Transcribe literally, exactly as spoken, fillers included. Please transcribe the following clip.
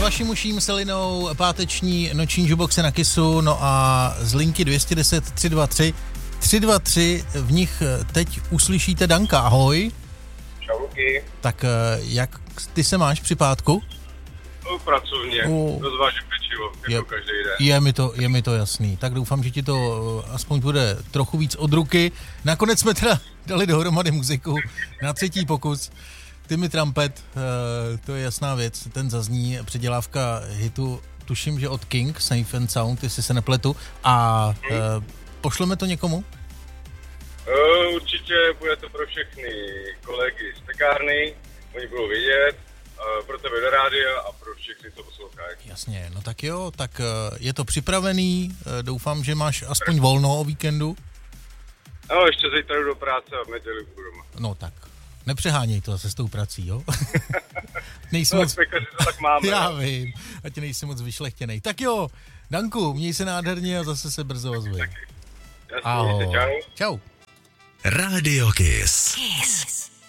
vaším uším Selinou páteční noční juboxy na Kissu, no a z linky dvě stě deset tři dva tři tři dva tři v nich teď uslyšíte Danka. Ahoj. Čauky. Tak jak ty se máš při pátku? No, pracovně, uh, rozvážím pečivo, jako je, každý den. Je mi, to, je mi to jasný, tak doufám, že ti to aspoň bude trochu víc od ruky. Nakonec jsme teda dali dohromady muziku na třetí pokus. Timmy Trumpet, to je jasná věc, ten zazní, předělávka hitu, tuším, že od King, Safe and Sound, jestli se nepletu, a hmm. pošleme to někomu? Určitě bude to pro všechny kolegy z pekárny, oni budou vidět, pro tebe do rádia a pro všechny, co poslouchají. Jasně, no tak jo, tak je to připravený, doufám, že máš aspoň volno o víkendu. No, ještě zítra jdu do práce a v neděli budu doma. No tak, nepřeháněj to se s tou prací, jo? Nejsi no, moc... pekaři to tak máme. Já no. vím, ať nejsi moc vyšlechtěnej. Tak jo, Danku, měj se nádherně a zase se brzo ozvi. Ahoj. Čau. Čau. Rádio Kiss. Kiss.